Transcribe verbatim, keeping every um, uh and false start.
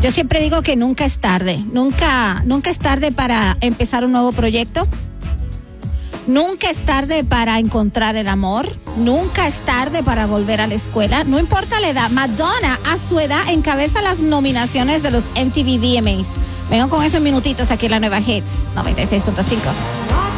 Yo siempre digo que nunca es tarde, nunca, nunca es tarde para empezar un nuevo proyecto. Nunca es tarde para encontrar el amor. Nunca es tarde para volver a la escuela. No importa la edad. Madonna, a su edad, encabeza las nominaciones de los M T V V M As. Vengan con esos minutitos aquí en la Nueva Hits noventa y seis punto cinco.